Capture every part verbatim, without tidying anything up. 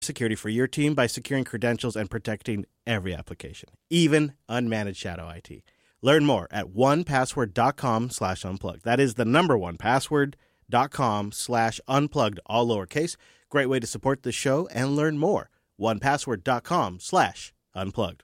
security for your team by securing credentials and protecting every application, even unmanaged shadow I T. Learn more at one password dot com slash unplugged. That is the number one password dot com slash unplugged, all lowercase. Great way to support the show and learn more. one password dot com slash unplugged.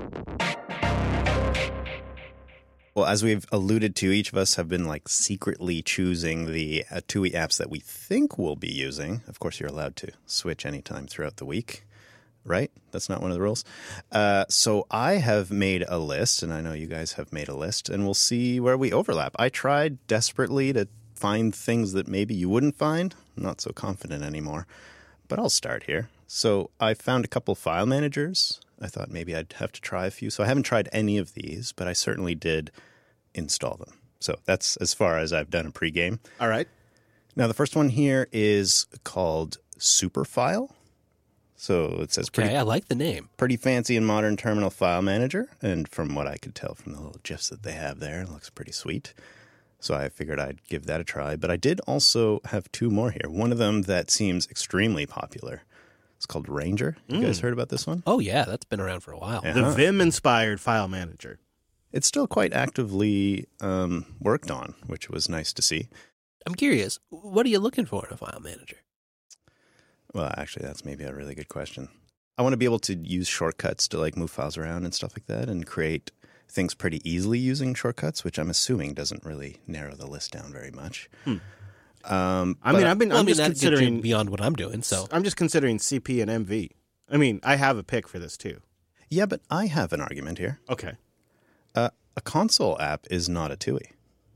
Well, as we've alluded to, each of us have been like secretly choosing the uh, TUI apps that we think we'll be using. Of course, you're allowed to switch anytime throughout the week, right? That's not one of the rules. Uh, so I have made a list, and I know you guys have made a list, and we'll see where we overlap. I tried desperately to find things that maybe you wouldn't find. I'm not so confident anymore, but I'll start here. So I found a couple file managers. I thought maybe I'd have to try a few. So I haven't tried any of these, but I certainly did install them. So that's as far as I've done a pregame. All right. Now, the first one here is called Superfile. So it says pretty, Okay, I like the name. pretty fancy and modern terminal file manager. And from what I could tell from the little GIFs that they have there, it looks pretty sweet. So I figured I'd give that a try. But I did also have two more here. One of them that seems extremely popular. It's called Ranger. You guys heard about this one? Oh, yeah, that's been around for a while. Yeah. The Uh-huh. Vim-inspired file manager. It's still quite actively um, worked on, which was nice to see. I'm curious, what are you looking for in a file manager? Well, actually, that's maybe a really good question. I want to be able to use shortcuts to like move files around and stuff like that and create things pretty easily using shortcuts, which I'm assuming doesn't really narrow the list down very much. Hmm. Um, I but- mean, I've been. Well, I'm I mean, just that gets you considering. beyond what I'm doing, so. I'm just considering C P and M V. I mean, I have a pick for this too. yeah, but I have an argument here. Okay. Uh, a console app is not a TUI.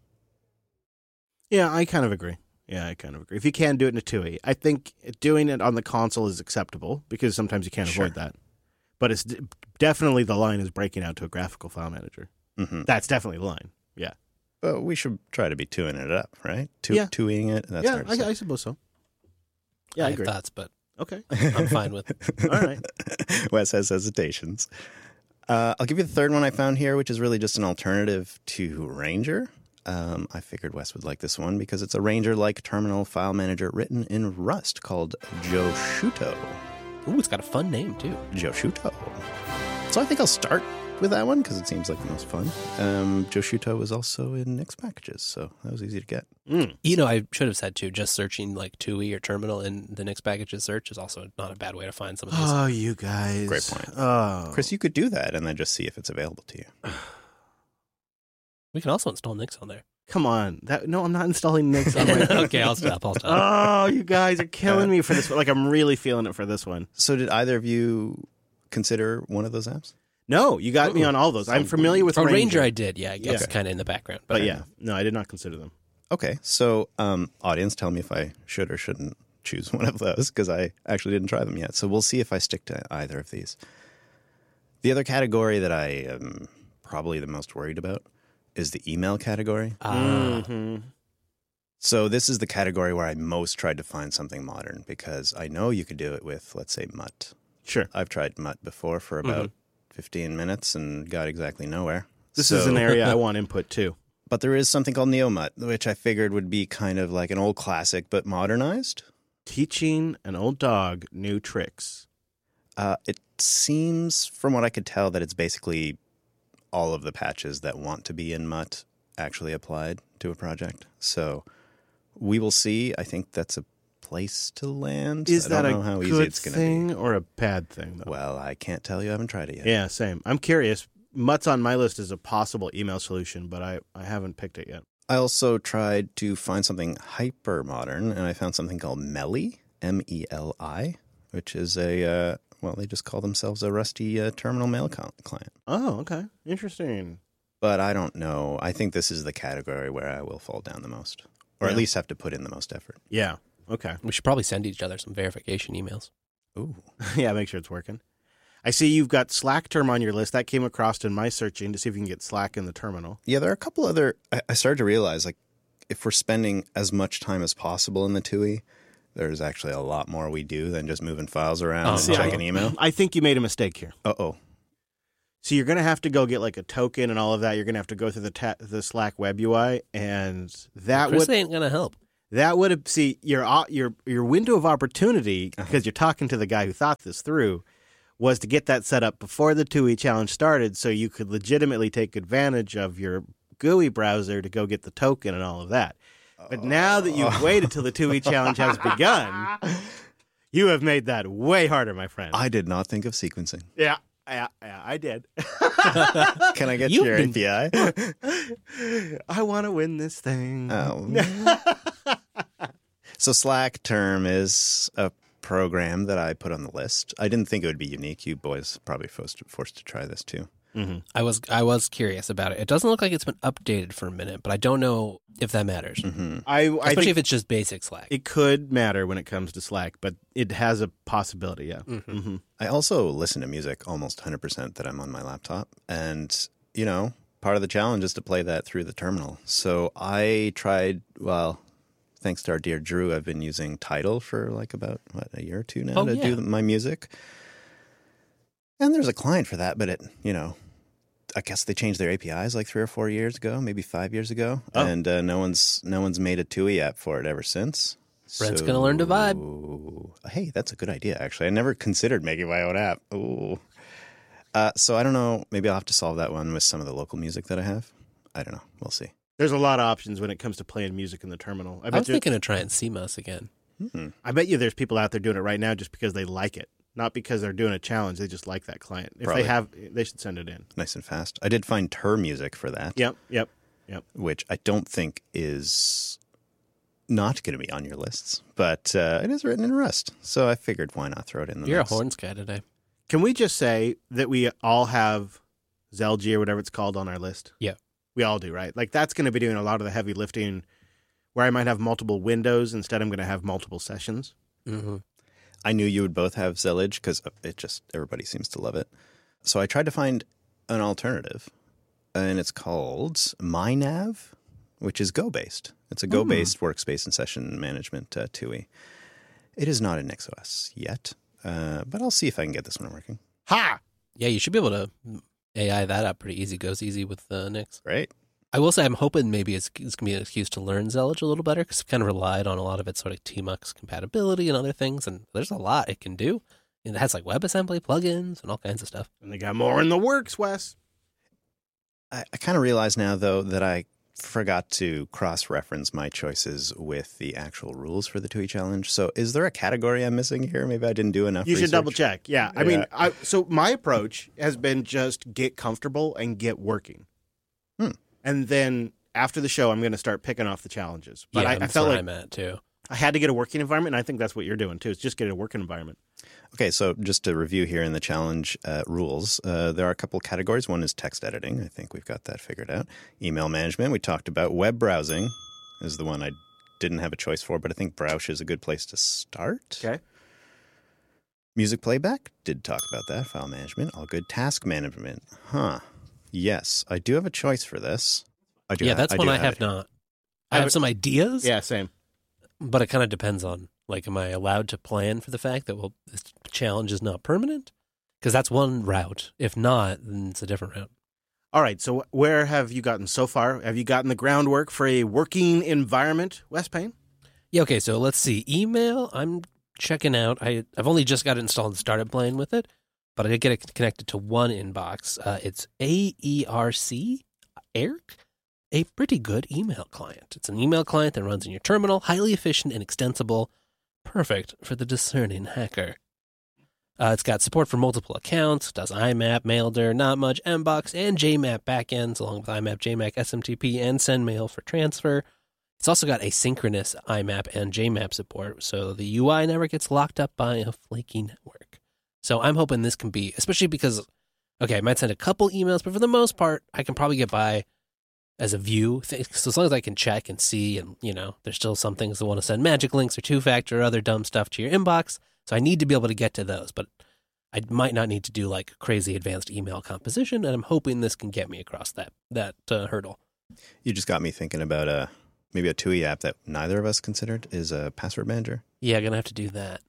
Yeah, I kind of agree. Yeah, I kind of agree. If you can do it in a TUI, I think doing it on the console is acceptable because sometimes you can't Sure. avoid that. But it's d- definitely the line is breaking out to a graphical file manager. Mm-hmm. That's definitely the line. Yeah. But we should try to be TUIing it up, right? Tu- Yeah. TUIing it. That's yeah, hard to I, say. I suppose so. Yeah, I, I agree. have thoughts, but Okay. I'm fine with it. All right. Wes has hesitations. Uh, I'll give you the third one I found here, which is really just an alternative to Ranger. Um, I figured Wes would like this one because it's a Ranger-like terminal file manager written in Rust called Joshuto. Ooh, it's got a fun name, too. Joshuto. So I think I'll start with that one because it seems like the most fun. Um, Joshuto was also in Nix packages, so that was easy to get. Mm. You know, I should have said, too, just searching like TUI or terminal in the Nix packages search is also not a bad way to find some of these. Oh, you guys. Great point. Oh. Chris, you could do that and then just see if it's available to you. We can also install Nix on there. Come on. That No, I'm not installing Nix on my Okay, I'll stop. I'll stop. Oh, you guys are killing me for this. Like, I'm really feeling it for this one. So did either of you consider one of those apps? No, you got me on all those. I'm familiar with For Ranger. Ranger, I did. Yeah, I guess Okay. kind of in the background. But yeah, no, I did not consider them. Okay, so um, audience, tell me if I should or shouldn't choose one of those because I actually didn't try them yet. So we'll see if I stick to either of these. The other category that I am probably the most worried about is the email category. Ah. Mhm. So this is the category where I most tried to find something modern because I know you could do it with, let's say, Mutt. Sure. I've tried Mutt before for about fifteen minutes and got exactly nowhere. This So- is an area I want input too. But there is something called NeoMutt, which I figured would be kind of like an old classic but modernized. Teaching an old dog new tricks. Uh, it seems, from what I could tell, that it's basically all of the patches that want to be in Mutt actually applied to a project. So we will see. I think that's a place to land. Is I that don't a know how easy good it's going to thing be. or a bad thing, though? Well, I can't tell you. I haven't tried it yet. Yeah, same. I'm curious. Mutt's on my list as a possible email solution, but I, I haven't picked it yet. I also tried to find something hyper modern, and I found something called Meli, M E L I, which is a, uh, well, they just call themselves a Rusty uh, terminal mail co- client. Oh, okay. Interesting. But I don't know. I think this is the category where I will fall down the most, or Yeah. at least have to put in the most effort. Yeah. Okay. We should probably send each other some verification emails. Ooh. Yeah, make sure it's working. I see you've got Slack term on your list. That came across in my searching to see if you can get Slack in the terminal. Yeah, there are a couple other, I, I started to realize, like, if we're spending as much time as possible in the T U I, there's actually a lot more we do than just moving files around Oh, and see, checking email. I think you made a mistake here. Uh-oh. So you're going to have to go get like a token and all of that. You're going to have to go through the ta- the Slack web U I, and that Chris would ain't going to help. That would have see your uh, your your window of opportunity, because you're talking to the guy who thought this through, was to get that set up before the two E challenge started, so you could legitimately take advantage of your G U I browser to go get the token and all of that. But now that you've waited till the two E challenge has begun, you have made that way harder, my friend. I did not think of sequencing. Yeah, yeah, yeah, I did. Can I get You've your been- A P I? I want to win this thing. Oh. So Slack Term is a program that I put on the list. I didn't think it would be unique. You boys probably forced forced to try this too. Mm-hmm. I was I was curious about it. It doesn't look like it's been updated for a minute, but I don't know if that matters. Mm-hmm. I, I Especially think if it's just basic Slack. it could matter when it comes to Slack, but it has a possibility, yeah. Mm-hmm. Mm-hmm. I also listen to music almost one hundred percent that I'm on my laptop. And, you know, part of the challenge is to play that through the terminal. So I tried, well, thanks to our dear Drew, I've been using Tidal for like about, what, a year or two now Oh, to yeah. do my music. And there's a client for that, but it, you know, I guess they changed their A P Is like three or four years ago, maybe five years ago. Oh. And uh, no one's no one's made a two E app for it ever since. Brent's gonna learn to vibe. So- Hey, that's a good idea, actually. I never considered making my own app. Ooh. Uh, so I don't know. Maybe I'll have to solve that one with some of the local music that I have. I don't know. We'll see. There's a lot of options when it comes to playing music in the terminal. I I bet was you, thinking of trying C M O S again. Hmm. I bet you there's people out there doing it right now just because they like it, not because they're doing a challenge. They just like that client. If Probably. they have, they should send it in. Nice and fast. I did find Tur music for that, Yep, yep, yep. which I don't think is not going to be on your lists, but uh, it is written in Rust. So I figured why not throw it in the You're mix. a horns guy today. Can we just say that we all have Zelgi or whatever it's called on our list? Yeah. We all do, right? Like that's going to be doing a lot of the heavy lifting where I might have multiple windows. Instead, I'm going to have multiple sessions. Mm-hmm. I knew you would both have Zillage because it just, everybody seems to love it. So I tried to find an alternative, and it's called MyNav, which is Go-based. It's a Go-based workspace and session management uh, two E. It is not in NixOS yet, uh, but I'll see if I can get this one working. Ha! Yeah, you should be able to A I that up pretty easy. Goes easy with uh, Nix. Great. I I will say I'm hoping maybe it's, it's going to be an excuse to learn Zelage a little better because I've kind of relied on a lot of its sort of T M U X compatibility and other things, and there's a lot it can do. And it has like WebAssembly plugins and all kinds of stuff. And they got more in the works, Wes. I, I kind of realize now, though, that I forgot to cross-reference my choices with the actual rules for the two E challenge. So is there a category I'm missing here? Maybe I didn't do enough You should research. double check. Yeah. I Yeah. mean, I, so my approach has been just get comfortable and get working. Hmm. And then after the show, I'm going to start picking off the challenges. But yeah, I, I that's felt where like I'm at too. I had to get a working environment, and I think that's what you're doing too. Is just get a working environment. Okay, so just to review here in the challenge uh, rules, uh, there are a couple categories. One is text editing. I think we've got that figured out. Email management, we talked about. Web browsing is the one I didn't have a choice for, but I think Browse is a good place to start. Okay. Music playback, did talk about that. File management, all good. Task management, huh. Yes, I do have a choice for this. I do Yeah, ha- that's I one do I have have it. not. I I have have- some ideas, Yeah, same. but it kind of depends on, like, am I allowed to plan for the fact that, well, this challenge is not permanent? Because that's one route. If not, then it's a different route. All right. So where have you gotten so far? Have you gotten the groundwork for a working environment, Wes Payne? Yeah, okay, so let's see. Email, I'm checking out. I, I've only just got it installed and started playing with it, but I did get it connected to one inbox. Uh, it's A E R C, ERC, a pretty good email client. It's an email client that runs in your terminal, highly efficient and extensible, perfect for the discerning hacker. Uh, it's got support for multiple accounts, does I MAP, Maildir, Not Much, Mbox, and J MAP backends, along with I MAP, J MAC, S M T P, and SendMail for transfer. It's also got asynchronous I MAP and J MAP support, so the U I never gets locked up by a flaky network. So I'm hoping this can be, especially because, okay, I might send a couple emails, but for the most part, I can probably get by as a view. So as long as I can check and see, and, you know, there's still some things that want to send magic links or two-factor or other dumb stuff to your inbox. So I need to be able to get to those, but I might not need to do like crazy advanced email composition, and I'm hoping this can get me across that that uh, hurdle. You just got me thinking about a, maybe a two E app that neither of us considered is a password manager. Yeah, gonna have to do that.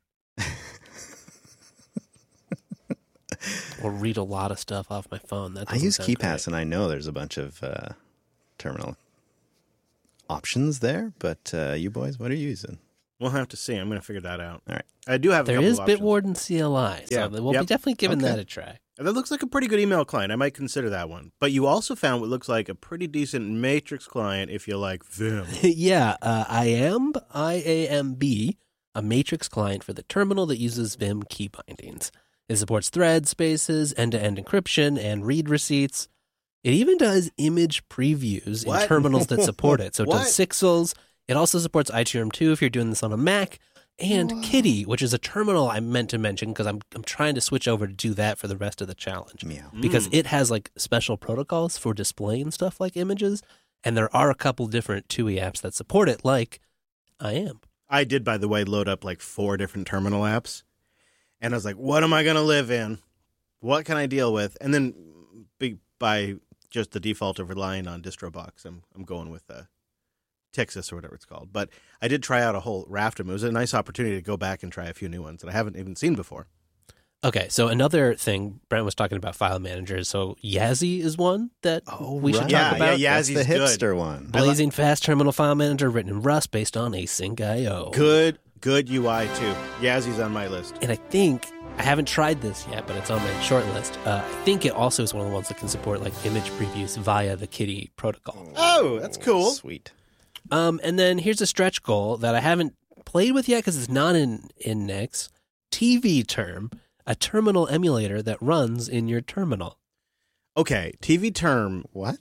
Or read a lot of stuff off my phone. That I doesn't use sound KeePass, great. and I know there's a bunch of uh, terminal options there. But uh, you boys, what are you using? We'll have to see. I'm going to figure that out. All right. I do have a There couple is of options. Bitwarden C L I, so Yeah. we'll Yep. be definitely giving Okay. that a try. And that looks like a pretty good email client. I might consider that one. But you also found what looks like a pretty decent Matrix client if you like Vim. yeah, uh, IAMB, I A M B, a matrix client for the terminal that uses Vim key bindings. It supports thread spaces, end-to-end encryption, and read receipts. It even does image previews What? in terminals that support it. So it What? does Sixels. It also supports I two M two if you're doing this on a Mac, and Wow. Kitty, which is a terminal I meant to mention because I'm I'm trying to switch over to do that for the rest of the challenge. Meow. Because Mm. it has like special protocols for displaying stuff like images, and there are a couple different T U I apps that support it, like IAMB. I did, by the way, load up like four different terminal apps. And I was like, what am I going to live in? What can I deal with? And then be, by just the default of relying on DistroBox, I'm, I'm going with uh, Texas or whatever it's called. But I did try out a whole raft of them. It was a nice opportunity to go back and try a few new ones that I haven't even seen before. Okay, so another thing, Brent was talking about file managers. So Yazzie is one that we should right. talk Yeah, about. yeah, That's the Yazzy's good. hipster one. Blazing fast terminal file manager written in Rust based on async I O. Good, good U I, too. Yazzy's on my list. And I think, I haven't tried this yet, but it's on my short list. Uh, I think it also is one of the ones that can support like image previews via the Kitty protocol. Oh, that's cool. Sweet. Um, and then here's a stretch goal that I haven't played with yet because it's not in, in Nix. T V Term, a terminal emulator that runs in your terminal. Okay, T V term. What?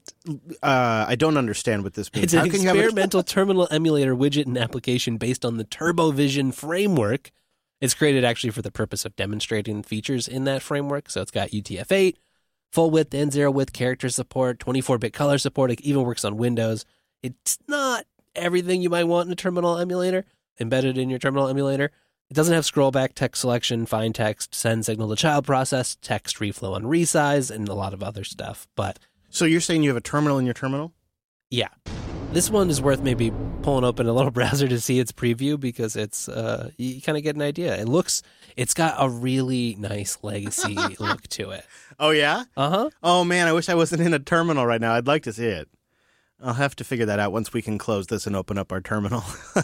Uh, I don't understand what this means. It's an How can you have a- experimental terminal emulator widget and application based on the TurboVision framework. It's created actually for the purpose of demonstrating features in that framework. So it's got U T F eight, full width and zero width character support, twenty-four bit color support. It even works on Windows. It's not everything you might want in a terminal emulator, embedded in your terminal emulator. It doesn't have scrollback, text selection, find text, send signal to child process, text reflow and resize, and a lot of other stuff. But So you're saying you have a terminal in your terminal? yeah, this one is worth maybe pulling open a little browser to see its preview because it's uh, you kind of get an idea. It looks, it's got a really nice legacy look to it. Oh, yeah? Uh huh. Oh, man, I wish I wasn't in a terminal right now. I'd like to see it. I'll have to figure that out once we can close this and open up our terminal.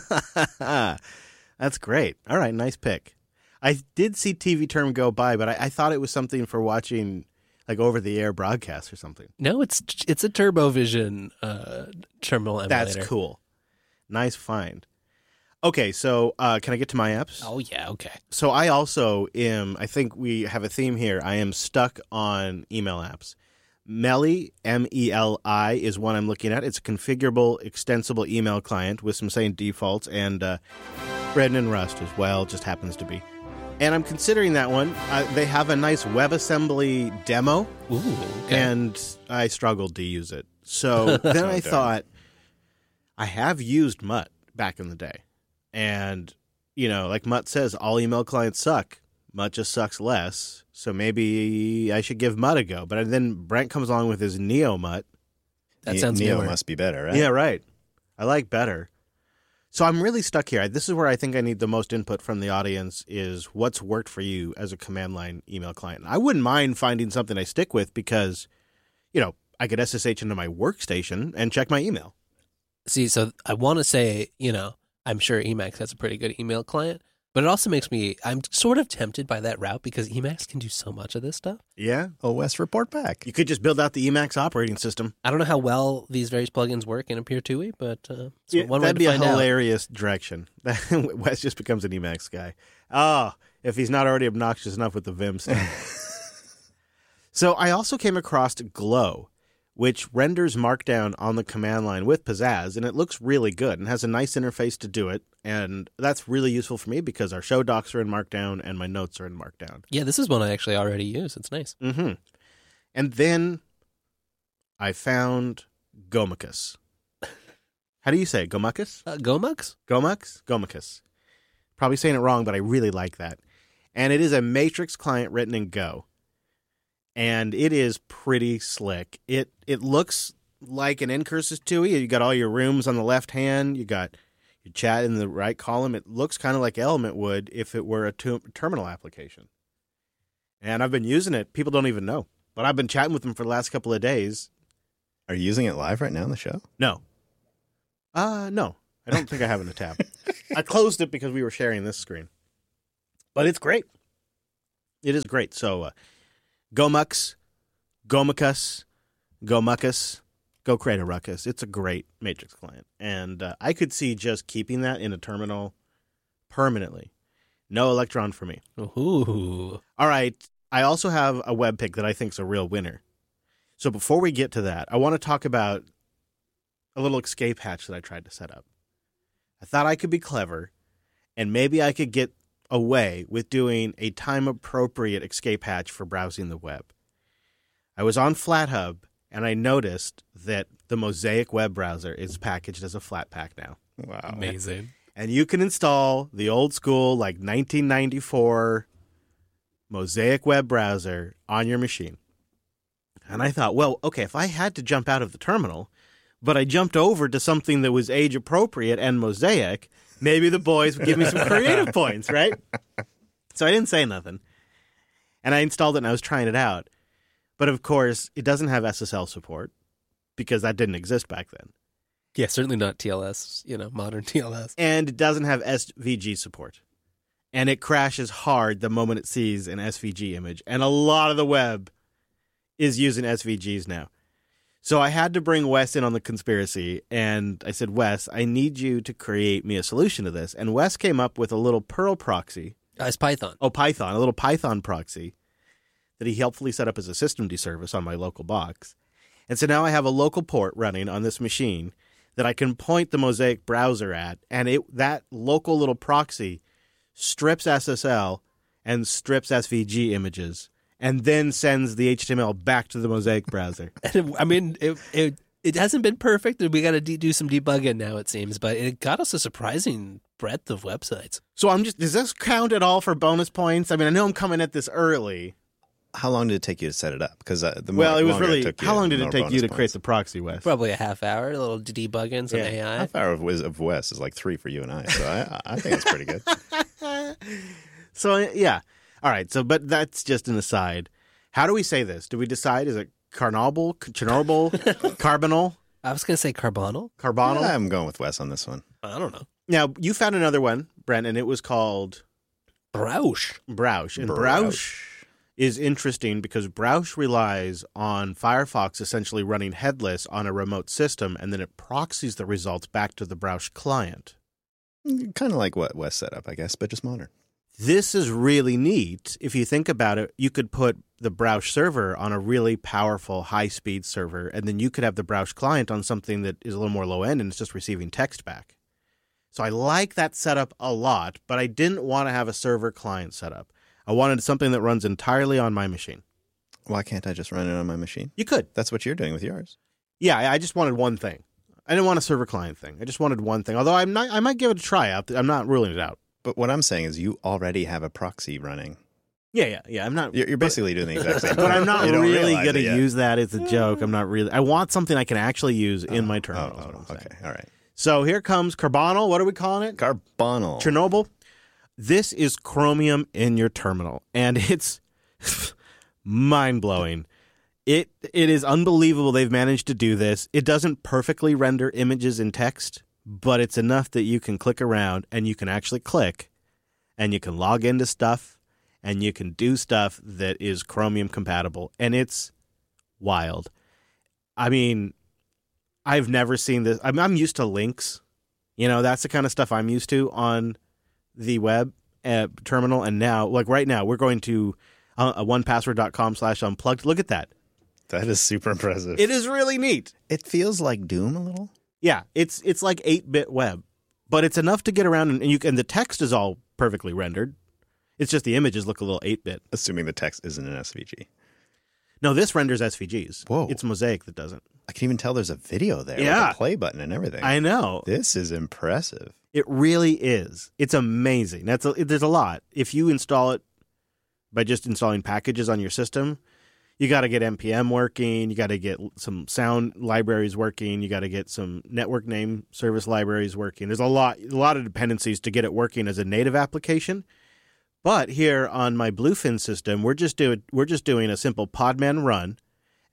That's great. All right, nice pick. I did see T V term go by, but I, I thought it was something for watching like over-the-air broadcasts or something. No, it's it's a TurboVision uh, terminal emulator. That's cool. Nice find. Okay, so uh, can I get to my apps? Oh yeah, okay. So I also am, I think we have a theme here. I am stuck on email apps. Meli, M E L I, is one I'm looking at. It's a configurable, extensible email client with some same defaults, and uh, written in Rust as well, just happens to be. And I'm considering that one. Uh, they have a nice WebAssembly demo, Ooh, okay. and I struggled to use it. So then I darn. thought, I have used Mutt back in the day. And, you know, like Mutt says, all email clients suck. Mutt just sucks less. So maybe I should give Mutt a go. But then Brent comes along with his Neo Mutt. that Ne- sounds Neo newer. must be better, right? Yeah, right. I like better. So I'm really stuck here. This is where I think I need the most input from the audience is what's worked for you as a command line email client. I wouldn't mind finding something I stick with because, you know, I could S S H into my workstation and check my email. See, so I want to say, you know, I'm sure Emacs has a pretty good email client, but it also makes me, I'm sort of tempted by that route because Emacs can do so much of this stuff. Yeah. O S report back. You could just build out the Emacs operating system. I don't know how well these various plugins work in a Pure two E, but uh, it's Yeah, one way that'd to be a find out. hilarious direction. Wes just becomes an Emacs guy. Ah, if he's not already obnoxious enough with the Vim stuff. So I also came across Glow, which renders Markdown on the command line with Pizzazz, and it looks really good and has a nice interface to do it. And that's really useful for me because our show docs are in Markdown and my notes are in Markdown. Yeah, this is one I actually already use. It's nice. Mm-hmm. And then I found Gomicus. How do you say it? Gomicus? Uh, Gomux? Gomux? Gomicus. Probably saying it wrong, but I really like that. And it is a matrix client written in Go. And it is pretty slick. It it looks like an Ncurses two E. You got all your rooms on the left hand. You got your chat in the right column. It looks kind of like Element would if it were a tu- terminal application. And I've been using it. People don't even know. But I've been chatting with them for the last couple of days. Are you using it live right now on the show? No. Uh, no. I don't think I have it in a tab. I closed it because we were sharing this screen. But it's great. It is great. So, uh, go Mux, go Muckus, go Muckus, go create a ruckus. It's a great Matrix client. And uh, I could see just keeping that in a terminal permanently. No Electron for me. Ooh. All right. I also have a web pick that I think is a real winner. So before we get to that, I want to talk about a little escape hatch that I tried to set up. I thought I could be clever, and maybe I could get away with doing a time-appropriate escape hatch for browsing the web. I was on FlatHub, and I noticed that the Mosaic web browser is packaged as a Flatpak now. Wow. Amazing. And you can install the old school, like nineteen ninety-four Mosaic web browser on your machine. And I thought, well, okay, if I had to jump out of the terminal, but I jumped over to something that was age appropriate and Mosaic, maybe the boys would give me some creative points, right? So I didn't say nothing. And I installed it and I was trying it out. But of course, it doesn't have S S L support because that didn't exist back then. Yeah, certainly not T L S, you know, modern T L S. And it doesn't have S V G support. And it crashes hard the moment it sees an S V G image. And a lot of the web is using S V Gs now. So I had to bring Wes in on the conspiracy. And I said, Wes, I need you to create me a solution to this. And Wes came up with a little Perl proxy. Uh, it's Python. Oh, Python. A little Python proxy that he helpfully set up as a systemd service on my local box. And so now I have a local port running on this machine that I can point the Mosaic browser at, and it that local little proxy strips S S L and strips S V G images, and then sends the H T M L back to the Mosaic browser. And it, I mean, it, it it hasn't been perfect, and we got to de- do some debugging now, it seems, but it got us a surprising breadth of websites. So I'm just, does this count at all for bonus points? I mean, I know I'm coming at this early. How long did it take you to set it up? Because uh, the Well, more, it was longer really, it took you, how long the did it more take you bonus to create points. the proxy, Wes? Probably a half hour, a little debugging, some Yeah. A I. Half hour of, Wiz- of West is like three for you and I, so I, I think it's pretty good. So, yeah. All right. So, but that's just an aside. How do we say this? Do we decide? Is it Carnarble, Chernobyl, Carbonal, I was going to say Carbonal. Carbonal? Yeah, I'm going with Wes on this one. I don't know. Now, you found another one, Brent, and it was called Browsh. Browsh. And Browsh. Browsh is interesting because Browsh relies on Firefox essentially running headless on a remote system, and then it proxies the results back to the Browsh client. Kind of like what Wes set up, I guess, but just modern. This is really neat. If you think about it, you could put the Browsh server on a really powerful, high-speed server, and then you could have the Browsh client on something that is a little more low-end and it's just receiving text back. So I like that setup a lot, but I didn't want to have a server client setup. I wanted something that runs entirely on my machine. Why can't I just run it on my machine? You could. That's what you're doing with yours. Yeah, I I just wanted one thing. I didn't want a server client thing. I just wanted one thing. Although I'm not, I might give it a try out. I'm not ruling it out. But what I'm saying is you already have a proxy running. Yeah, yeah, yeah. I'm not. You're, you're basically doing the exact same thing. But I'm not You don't really realize going to it yet. use that as a joke. I'm not really. I want something I can actually use in my terminal. Oh, is what I'm saying. okay, all right. So here comes Carbonal. What are we calling it? Carbonal. Chernobyl. This is Chromium in your terminal, and it's mind-blowing. It It is unbelievable they've managed to do this. It doesn't perfectly render images in text, but it's enough that you can click around, and you can actually click, and you can log into stuff, and you can do stuff that is Chromium compatible, and it's wild. I mean, I've never seen this. I'm, I'm used to links. You know, that's the kind of stuff I'm used to on the web uh, terminal. And now, like right now, we're going to uh, one password dot com slash unplugged. Look at that. That is super impressive. It is really neat. It feels like Doom a little. Yeah, it's it's like eight-bit web, but it's enough to get around, and, and you and the text is all perfectly rendered. It's just the images look a little eight-bit. Assuming the text isn't an S V G. No, this renders S V Gs. Whoa. It's Mosaic that doesn't. I can even tell there's a video there Yeah. with a play button and everything. I know. This is impressive. It really is. It's amazing. That's a, there's a lot. If you install it by just installing packages on your system, you got to get N P M working. You got to get some sound libraries working. You got to get some network name service libraries working. There's a lot, a lot of dependencies to get it working as a native application. But here on my Bluefin system, we're just doing we're just doing a simple Podman run,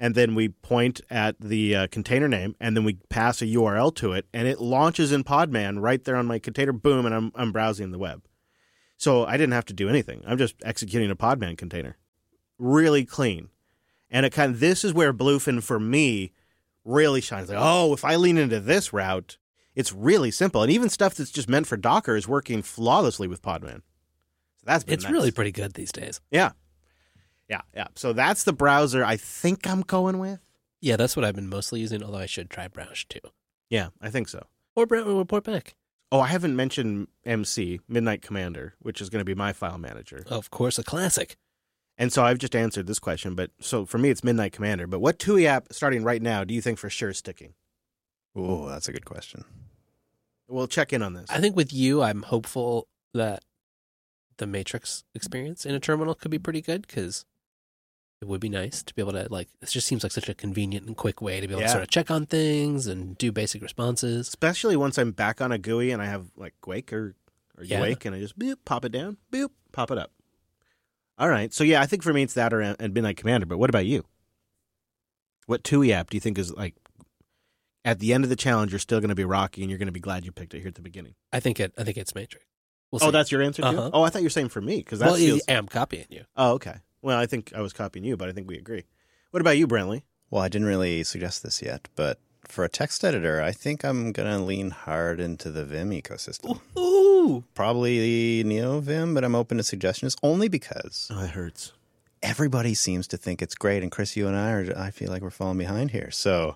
and then we point at the uh, container name, and then we pass a U R L to it, and it launches in Podman right there on my container. Boom, and I'm I'm browsing the web. So I didn't have to do anything. I'm just executing a Podman container. Really clean. And it kind of, this is where Bluefin for me really shines. Like, oh, if I lean into this route, it's really simple. And even stuff that's just meant for Docker is working flawlessly with Podman. So that's been It's nice. really pretty good these days. Yeah. Yeah, yeah. So that's the browser I think I'm going with. Yeah, that's what I've been mostly using, although I should try Browse too. Yeah, I think so. Or Brown or Portback. Oh, I haven't mentioned M C, Midnight Commander, which is going to be my file manager. Of course, a classic. And so I've just answered this question, but so for me it's Midnight Commander. But what T U I app starting right now do you think for sure is sticking? Oh, that's a good question. We'll check in on this. I think with you, I'm hopeful that the Matrix experience in a terminal could be pretty good because it would be nice to be able to, like, it just seems like such a convenient and quick way to be able Yeah. to sort of check on things and do basic responses. Especially once I'm back on a G U I and I have like Quake or, or Yeah. Wake and I just boop, pop it down, boop, pop it up. All right. So yeah, I think for me it's that or and Midnight Commander. But what about you? What T U I app do you think is like at the end of the challenge you're still going to be rocky and you're going to be glad you picked it here at the beginning? I think it. I think it's Matrix. We'll Oh, see. that's your answer too? Uh-huh. Oh, I thought you were saying for me because that well, feels. I am copying you. Oh, okay. Well, I think I was copying you, but I think we agree. What about you, Brantley? Well, I didn't really suggest this yet, but for a text editor, I think I'm going to lean hard into the Vim ecosystem. Ooh. Probably NeoVim, but I'm open to suggestions only because Oh, that hurts. everybody seems to think it's great. And Chris, you and I are, I feel like we're falling behind here. So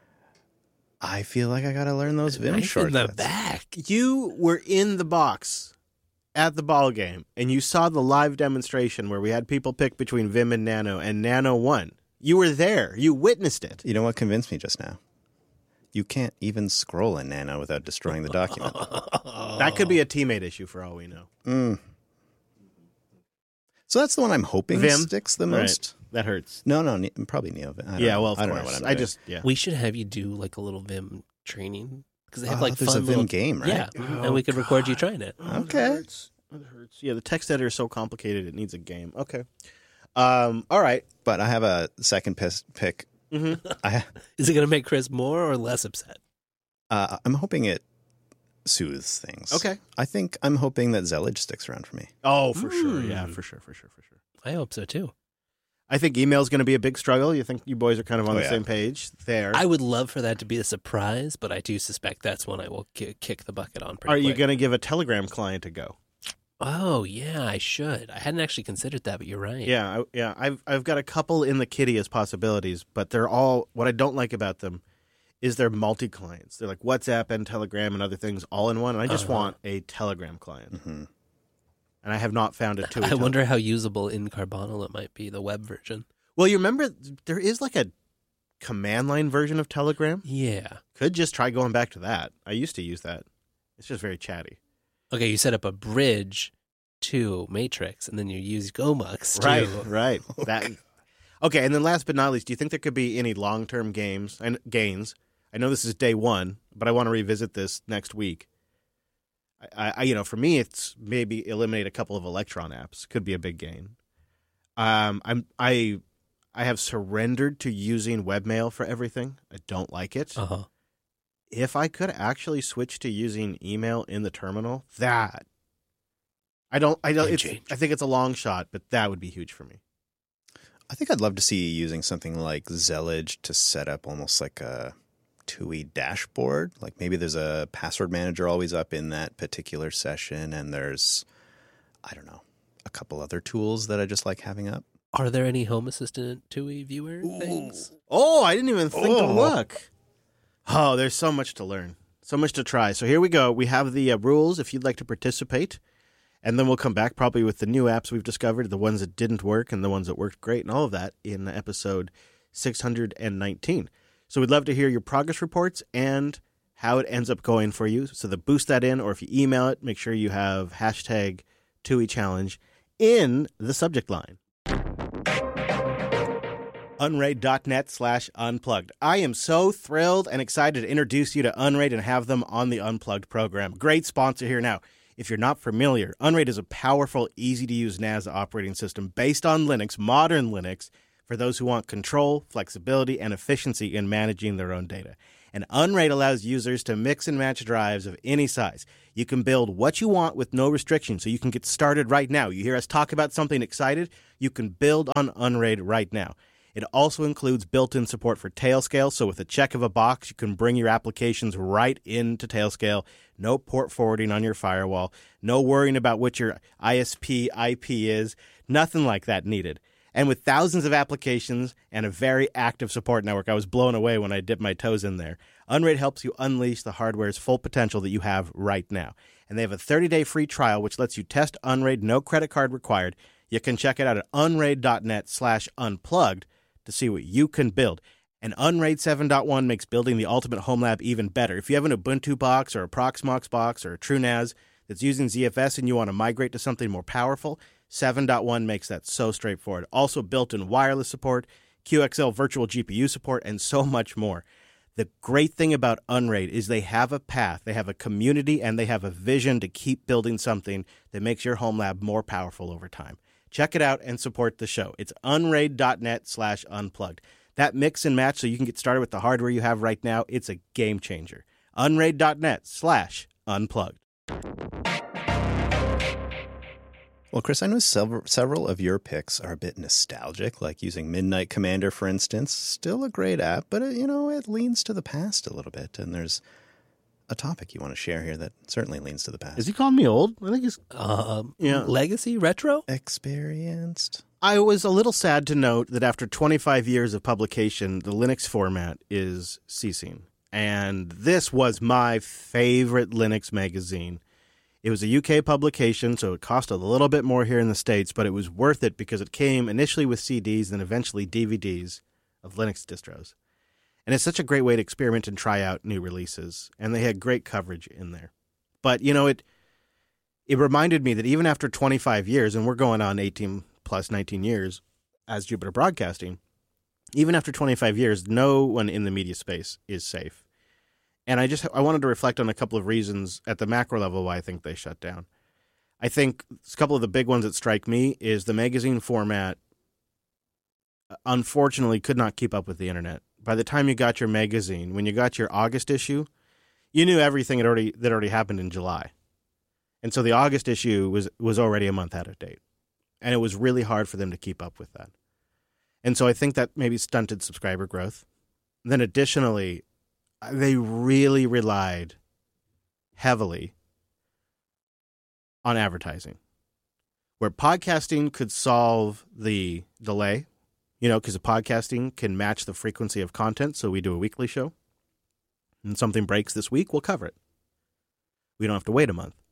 I feel like I got to learn those Vim Knife in shortcuts. the back. You were in the box at the ball game, and you saw the live demonstration where we had people pick between Vim and Nano, and Nano won. You were there. You witnessed it. You know what convinced me just now? You can't even scroll in Nano without destroying the document. That could be a teammate issue for all we know. Mm. So that's the one I'm hoping Vim? sticks the Right. most. That hurts. No, no, ne- probably NeoVim. I don't Yeah, know. well, of I don't course. know what I'm I doing. just, yeah. We should have you do like a little Vim training because they have Oh, like there's fun a Vim little game, right? Yeah, Oh, and we could record you God. trying it. Oh, that Okay. hurts. That hurts. Yeah, the text editor is so complicated it needs a game. Okay. Um, all right. But I have a second pis- pick. Mm-hmm. I, Is it going to make Chris more or less upset? uh, I'm hoping it soothes things. Okay. I think I'm hoping that Zellage sticks around for me. Oh, for sure. Mm. Yeah, for sure, for sure, for sure. I hope so too. I think email is going to be a big struggle. You think you boys are kind of on Oh, the yeah. same page there. I would love for that to be a surprise, but I do suspect that's one I will ki- kick the bucket on. Pretty Are you quick. going to give a Telegram client a go? Oh yeah, I should. I hadn't actually considered that, but you're right. Yeah, I, yeah. I've I've got a couple in the kitty as possibilities, but they're all what I don't like about them is they're multi clients. They're like WhatsApp and Telegram and other things all in one. And I just Uh-huh. want a Telegram client, hmm and I have not found it too. I wonder how usable in Carbonal it might be, the web version. Well, you remember there is like a command line version of Telegram. Yeah. Could just try going back to that. I used to use that. It's just very chatty. Okay, you set up a bridge to Matrix, and then you use Gomux to Right, right. That. Okay, and then last but not least, do you think there could be any long-term games and gains? I know this is day one, but I want to revisit this next week. I, I, you know, for me, it's maybe eliminate a couple of Electron apps. Could be a big gain. Um, I'm I, I have surrendered to using webmail for everything. I don't like it. Uh-huh. If I could actually switch to using email in the terminal, that I don't. I don't. Game It's, change. I think it's a long shot, but that would be huge for me. I think I'd love to see you using something like Zellage to set up almost like a T U I dashboard. Like maybe there's a password manager always up in that particular session, and there's, I don't know, a couple other tools that I just like having up. Are there any Home Assistant T U I viewer things? Oh, I didn't even think to Oh. look. Oh, there's so much to learn, so much to try. So here we go. We have the uh, rules if you'd like to participate, and then we'll come back probably with the new apps we've discovered, the ones that didn't work and the ones that worked great, and all of that in episode six hundred nineteen. So we'd love to hear your progress reports and how it ends up going for you. So to boost that in, or if you email it, make sure you have hashtag T U I challenge in the subject line. Unraid.net slash unplugged. I am so thrilled and excited to introduce you to Unraid and have them on the Unplugged program. Great sponsor here. Now, if you're not familiar, Unraid is a powerful, easy-to-use N A S operating system based on Linux, modern Linux, for those who want control, flexibility, and efficiency in managing their own data. And Unraid allows users to mix and match drives of any size. You can build what you want with no restrictions, so you can get started right now. You hear us talk about something excited? You can build on Unraid right now. It also includes built-in support for Tailscale, so with a check of a box, you can bring your applications right into Tailscale. No port forwarding on your firewall. No worrying about what your I S P I P is. Nothing like that needed. And with thousands of applications and a very active support network, I was blown away when I dipped my toes in there. Unraid helps you unleash the hardware's full potential that you have right now. And they have a thirty-day free trial, which lets you test Unraid, no credit card required. You can check it out at unraid.net slash unplugged to see what you can build. And Unraid seven point one makes building the ultimate home lab even better. If you have an Ubuntu box or a Proxmox box or a TrueNAS that's using Z F S and you want to migrate to something more powerful, seven point one makes that so straightforward. Also built-in wireless support, Q X L virtual G P U support, and so much more. The great thing about Unraid is they have a path, they have a community, and they have a vision to keep building something that makes your home lab more powerful over time. Check it out and support the show. It's unraid.net slash unplugged. That mix and match so you can get started with the hardware you have right now, it's a game changer. Unraid.net slash unplugged. Well, Chris, I know several, several of your picks are a bit nostalgic, like using Midnight Commander, for instance. Still a great app, but, it, you know, it leans to the past a little bit. And there's a topic you want to share here that certainly leans to the past. Is he calling me old? I think he's... Um, Yeah. Legacy? Retro? Experienced. I was a little sad to note that after twenty-five years of publication, the Linux format is ceasing. And this was my favorite Linux magazine. It was a U K publication, so it cost a little bit more here in the States, but it was worth it because it came initially with C Ds and eventually D V Ds of Linux distros. And it's such a great way to experiment and try out new releases. And they had great coverage in there. But, you know, it it reminded me that even after twenty-five years, and we're going on eighteen plus nineteen years as Jupiter Broadcasting, even after twenty-five years, no one in the media space is safe. And I just I wanted to reflect on a couple of reasons at the macro level why I think they shut down. I think a couple of the big ones that strike me is the magazine format, unfortunately, could not keep up with the internet. By the time you got your magazine, when you got your August issue, you knew everything had already that already happened in July. And so the August issue was was already a month out of date. And it was really hard for them to keep up with that. And so I think that maybe stunted subscriber growth. Then additionally, they really relied heavily on advertising, where podcasting could solve the delay, you know, because the podcasting can match the frequency of content. So we do a weekly show, and something breaks this week, we'll cover it. We don't have to wait a month.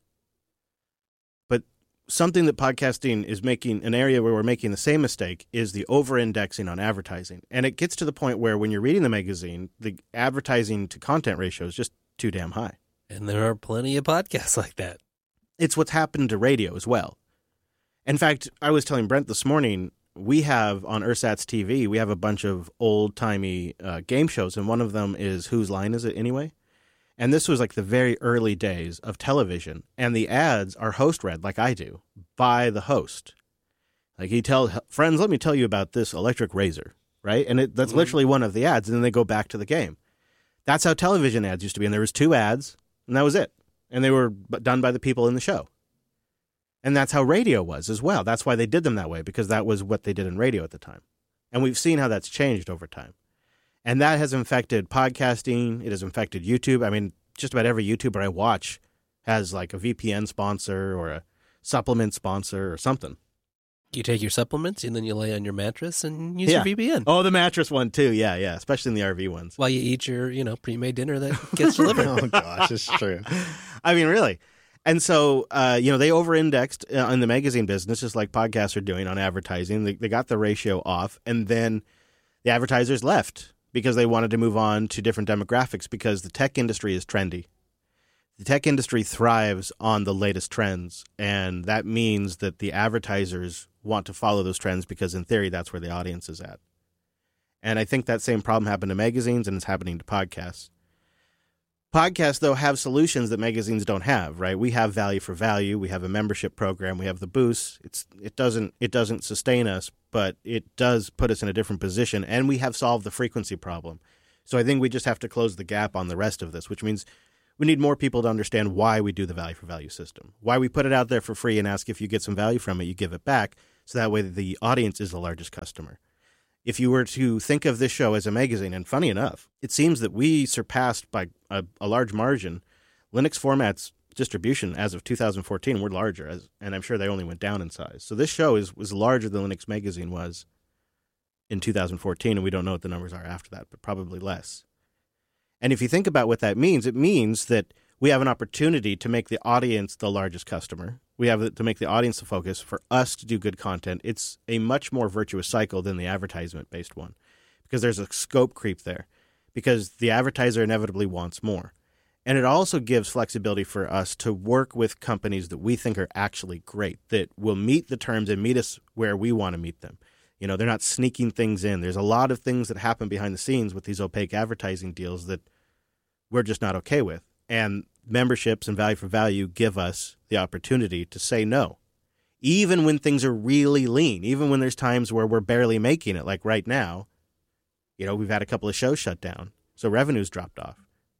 But something that podcasting is making, an area where we're making the same mistake, is the over-indexing on advertising. And it gets to the point where when you're reading the magazine, the advertising to content ratio is just too damn high. And there are plenty of podcasts like that. It's what's happened to radio as well. In fact, I was telling Brent this morning, we have on Ursat's T V, we have a bunch of old-timey uh, game shows, and one of them is Whose Line Is It Anyway? And this was like the very early days of television, and the ads are host-read, like I do, by the host. Like he tells, friends, let me tell you about this electric razor, right? And it, that's mm-hmm. literally one of the ads, and then they go back to the game. That's how television ads used to be, and there was two ads, and that was it. And they were done by the people in the show. And that's how radio was as well. That's why they did them that way, because that was what they did in radio at the time. And we've seen how that's changed over time. And that has infected podcasting. It has infected YouTube. I mean, just about every YouTuber I watch has like a V P N sponsor or a supplement sponsor or something. You take your supplements and then you lay on your mattress and use yeah. your V P N. Oh, the mattress one too. Yeah, yeah. Especially in the R V ones. While you eat your, you know, pre-made dinner that gets delivered. Oh, gosh, it's true. I mean, really. And so, uh, you know, they over-indexed uh, in the magazine business, just like podcasts are doing on advertising. They, they got the ratio off, and then the advertisers left because they wanted to move on to different demographics because the tech industry is trendy. The tech industry thrives on the latest trends, and that means that the advertisers want to follow those trends because, in theory, that's where the audience is at. And I think that same problem happened to magazines, and it's happening to podcasts. Podcasts, though, have solutions that magazines don't have, right? We have value for value. We have a membership program. We have the boost. It's it doesn't it doesn't sustain us, but it does put us in a different position, and we have solved the frequency problem. So I think we just have to close the gap on the rest of this, which means we need more people to understand why we do the value for value system, why we put it out there for free and ask if you get some value from it, you give it back, so that way the audience is the largest customer. If you were to think of this show as a magazine, and funny enough, it seems that we surpassed by a, a large margin Linux Format's distribution as of two thousand fourteen. We're larger, as, and I'm sure they only went down in size. So this show is was larger than Linux Magazine was in two thousand fourteen, and we don't know what the numbers are after that, but probably less. And if you think about what that means, it means that we have an opportunity to make the audience the largest customer. We have to make the audience the focus for us to do good content. It's a much more virtuous cycle than the advertisement-based one because there's a scope creep there because the advertiser inevitably wants more. And it also gives flexibility for us to work with companies that we think are actually great, that will meet the terms and meet us where we want to meet them. You know, they're not sneaking things in. There's a lot of things that happen behind the scenes with these opaque advertising deals that we're just not okay with. And memberships and value for value give us the opportunity to say no, even when things are really lean, even when there's times where we're barely making it, like right now. You know, we've had a couple of shows shut down, so revenue's dropped off.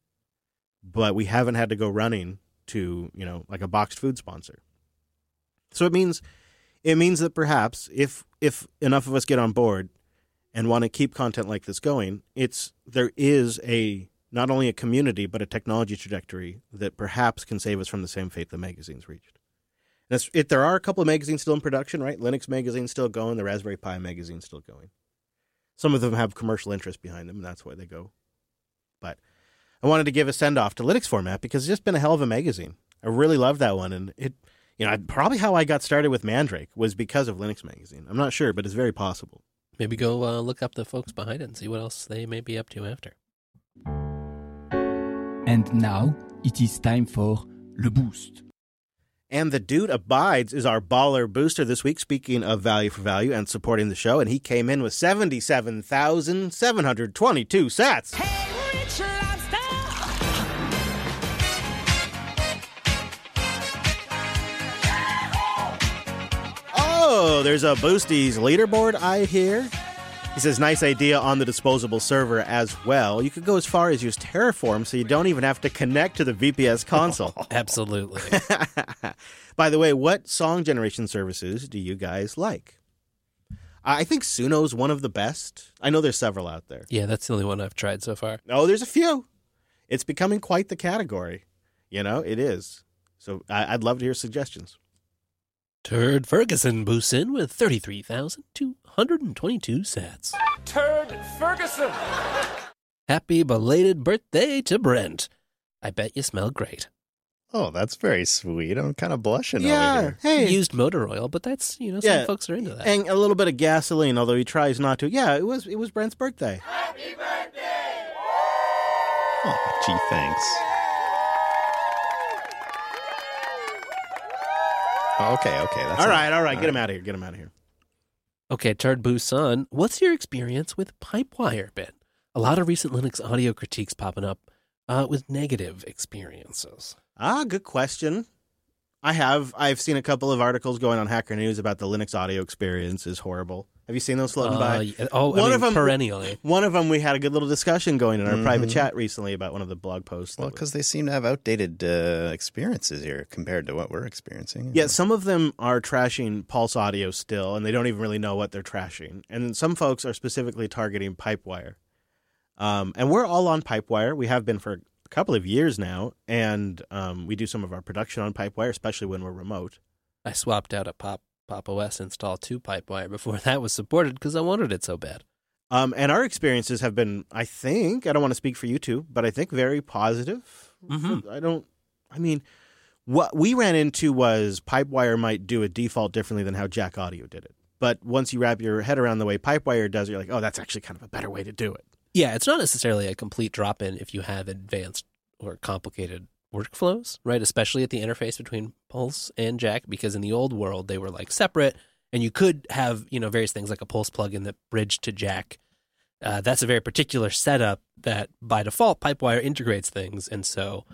But we haven't had to go running to, you know, like a boxed food sponsor. So it means it means that perhaps if if enough of us get on board and want to keep content like this going, it's there is a not only a community, but a technology trajectory that perhaps can save us from the same fate the magazine's reached. That's, it, there are a couple of magazines still in production, right? Linux Magazine's still going. The Raspberry Pi Magazine's still going. Some of them have commercial interest behind them, and that's why they go. But I wanted to give a send-off to Linux Format because it's just been a hell of a magazine. I really love that one. And it, you know, probably how I got started with Mandrake was because of Linux Magazine. I'm not sure, but it's very possible. Maybe go uh, look up the folks behind it and see what else they may be up to after. And now it is time for Le Boost. And the dude abides is our baller booster this week, speaking of value for value and supporting the show. And he came in with seventy-seven thousand seven hundred twenty-two sats. Hey, Rich Lobster! Oh, there's a Boosties leaderboard I hear. He says, nice idea on the disposable server as well. You could go as far as use Terraform so you don't even have to connect to the V P S console. Absolutely. By the way, what song generation services do you guys like? I think Suno's one of the best. I know there's several out there. Yeah, that's the only one I've tried so far. Oh, there's a few. It's becoming quite the category. You know, it is. So I- I'd love to hear suggestions. Turd Ferguson boosts in with thirty-three thousand two hundred twenty-two sats. Turd Ferguson! Happy belated birthday to Brent. I bet you smell great. Oh, that's very sweet. I'm kind of blushing over Yeah, here. hey. Used motor oil, but that's, you know, some Yeah. folks are into that. And a little bit of gasoline, although he tries not to. Yeah, it was it was Brent's birthday. Oh, gee, thanks. Oh, okay, okay. That's All it. right, all right. Get him out of here. Get him out of here. Okay, Turd Boost on. What's your experience with Pipewire been? A lot of recent Linux audio critiques popping up uh, with negative experiences. Ah, good question. I have. I've seen a couple of articles going on Hacker News about the Linux audio experience is horrible. Have you seen those floating Uh, by? yeah, oh, One I mean, of 'em- perennially. One of them, we had a good little discussion going in our Mhm. private chat recently about one of the blog posts. Well, that was- because they seem to have outdated uh, experiences here compared to what we're experiencing. Yeah, some of them are trashing Pulse Audio still, and they don't even really know what they're trashing. And then some folks are specifically targeting Pipewire. Um, and we're all on Pipewire. We have been for a couple of years now, and um, we do some of our production on Pipewire, especially when we're remote. I swapped out a Pop Pop O S install to Pipewire before that was supported because I wanted it so bad. Um, and our experiences have been, I think, I don't want to speak for you two, but I think very positive. Mhm. I don't, I mean, what we ran into was Pipewire might do a default differently than how Jack Audio did it. But once you wrap your head around the way Pipewire does it, you're like, oh, that's actually kind of a better way to do it. Yeah, it's not necessarily a complete drop-in if you have advanced or complicated workflows, right? Especially at the interface between Pulse and Jack, because in the old world they were like separate, and you could have, you know, various things like a Pulse plugin that bridged to Jack. Uh, that's a very particular setup that by default Pipewire integrates things, and so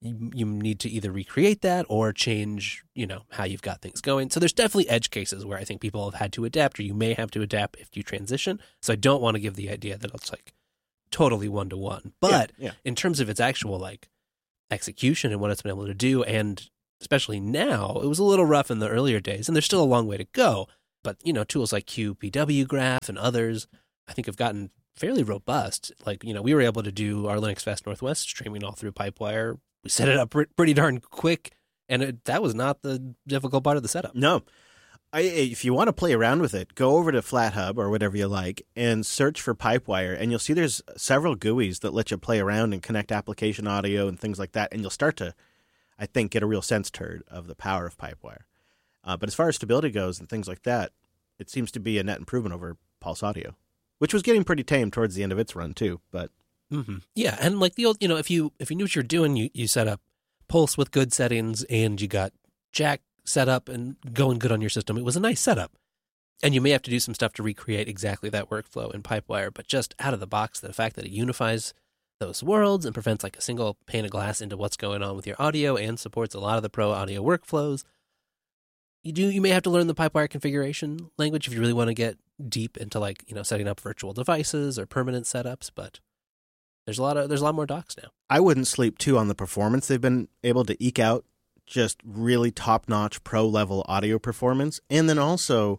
you, you need to either recreate that or change, you know, how you've got things going. So there's definitely edge cases where I think people have had to adapt, or you may have to adapt if you transition. So I don't want to give the idea that it's like totally one-to-one. But Yeah, yeah. in terms of its actual like execution and what it's been able to do, and especially now, it was a little rough in the earlier days, and there's still a long way to go. But, you know, tools like Q P W Graph and others, I think have gotten fairly robust. Like, you know, we were able to do our Linux Fest Northwest streaming all through Pipewire. We set it up pretty darn quick, and it, that was not the difficult part of the setup. No. I, if you want to play around with it, go over to FlatHub or whatever you like and search for Pipewire, and you'll see there's several G U Is that let you play around and connect application audio and things like that, and you'll start to, I think, get a real sense turd of the power of Pipewire. Uh, but as far as stability goes and things like that, it seems to be a net improvement over Pulse Audio, which was getting pretty tame towards the end of its run too. But Mm-hmm. Yeah, and like the old, you know, if you if you knew what you're doing, you, you set up Pulse with good settings, and you got Jack set up and going good on your system. It was a nice setup. And you may have to do some stuff to recreate exactly that workflow in Pipewire, but just out of the box, the fact that it unifies those worlds and prevents like a single pane of glass into what's going on with your audio and supports a lot of the pro audio workflows. You do you may have to learn the Pipewire configuration language if you really want to get deep into like, you know, setting up virtual devices or permanent setups, but there's a lot of there's a lot more docs now. I wouldn't sleep too on the performance they've been able to eke out. Just really top-notch pro-level audio performance, and then also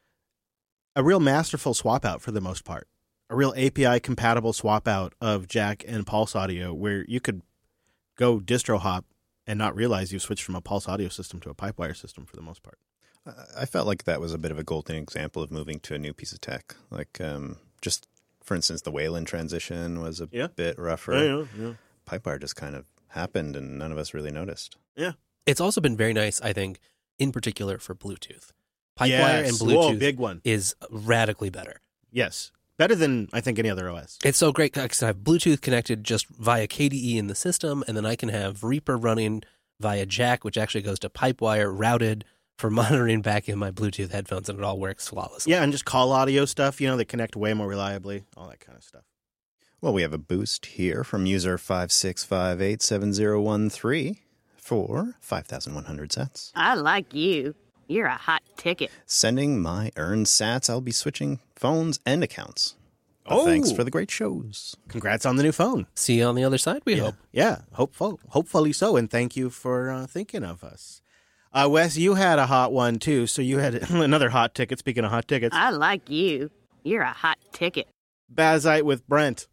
a real masterful swap-out for the most part. A real A P I-compatible swap-out of Jack and Pulse Audio, where you could go distro hop and not realize you've switched from a Pulse Audio system to a Pipewire system for the most part. I felt like that was a bit of a golden example of moving to a new piece of tech. Like, um, just for instance, the Wayland transition was a Yeah. bit rougher. Yeah, yeah. Pipewire just kind of happened, and none of us really noticed. Yeah. It's also been very nice, I think, in particular for Bluetooth. Pipewire Yes. and Bluetooth Whoa, big one. is radically better. Yes. Better than, I think, any other O S. It's so great because I have Bluetooth connected just via K D E in the system, and then I can have Reaper running via Jack, which actually goes to Pipewire routed for monitoring back in my Bluetooth headphones, and it all works flawlessly. Yeah, and just call audio stuff, you know, they connect way more reliably, all that kind of stuff. Well, we have a boost here from user five six five eight seven zero one three for five thousand one hundred sats. I like you. You're a hot ticket. Sending my earned sats, I'll be switching phones and accounts. But Oh. thanks for the great shows. Congrats on the new phone. See you on the other side, we yeah. hope. Yeah, hopeful, hopefully so, and thank you for uh, thinking of us. Uh, Wes, you had a hot one, too, so you had another hot ticket. Speaking of hot tickets, I like you. You're a hot ticket. Bazite with Brent.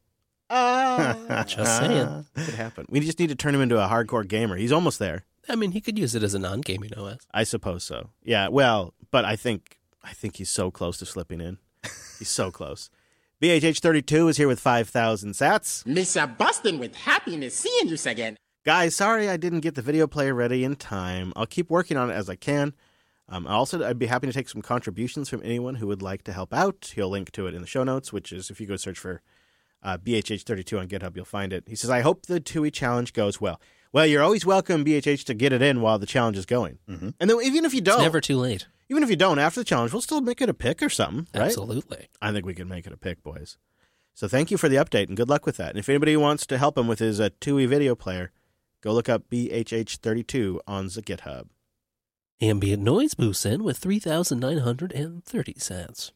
Ah, Just saying. could happen. We just need to turn him into a hardcore gamer. He's almost there. I mean, he could use it as a non-gaming O S. I suppose so. Yeah, well, but I think I think he's so close to slipping in. He's so close. B H H thirty-two is here with five thousand sats. Mister Bustin with happiness seeing you again. Guys, sorry I didn't get the video player ready in time. I'll keep working on it as I can. Um, also, I'd be happy to take some contributions from anyone who would like to help out. He'll link to it in the show notes, which is if you go search for uh, B H H thirty-two on GitHub, you'll find it. He says, I hope the T U I challenge goes well. Well, you're always welcome, B H H, to get it in while the challenge is going. Mm-hmm. And then even if you don't, It's never too late. even if you don't, after the challenge, we'll still make it a pick or something, right? Absolutely. I think we can make it a pick, boys. So thank you for the update, and good luck with that. And if anybody wants to help him with his uh, T U I video player, go look up B H H thirty-two on the GitHub. Ambient noise boosts in with three thousand nine hundred thirty cents.